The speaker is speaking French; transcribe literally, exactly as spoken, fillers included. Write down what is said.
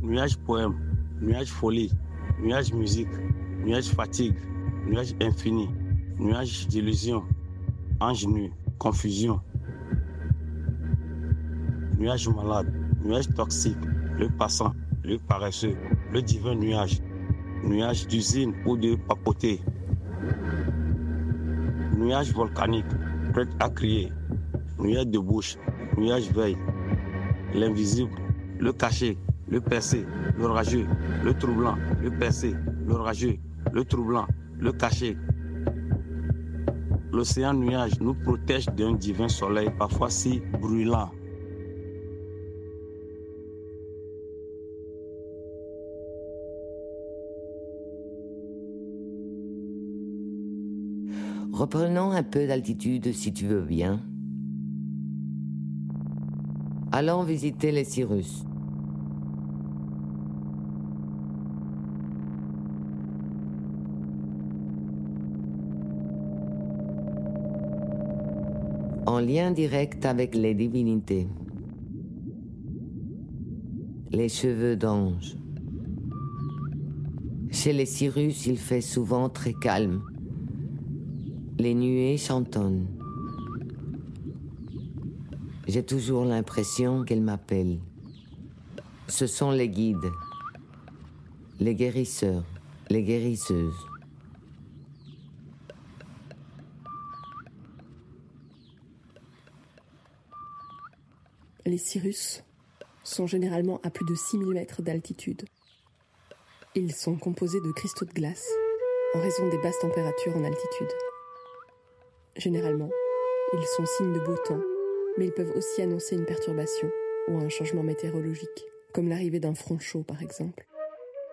nuage poème, nuage folie, nuage musique, nuage fatigue, nuage infini, nuage d'illusion, ange nu, confusion, nuage malade, nuage toxique, le passant, le paresseux, le divin nuage, nuage d'usine ou de papoter, nuage volcanique, prêt à crier, nuage de bouche, nuage veille, l'invisible, le caché, le percé, l'orageux, le troublant, le percé, l'orageux, le troublant, le caché. L'océan nuage nous protège d'un divin soleil parfois si brûlant. Reprenons un peu d'altitude si tu veux bien. Allons visiter les Cyrus. En lien direct avec les divinités. Les cheveux d'ange. Chez les Cyrus, il fait souvent très calme. Les nuées chantonnent. J'ai toujours l'impression qu'elles m'appellent. Ce sont les guides, les guérisseurs, les guérisseuses. Les Cyrus sont généralement à plus de six mille mètres d'altitude. Ils sont composés de cristaux de glace en raison des basses températures en altitude. Généralement, ils sont signes de beau temps, mais ils peuvent aussi annoncer une perturbation ou un changement météorologique, comme l'arrivée d'un front chaud par exemple.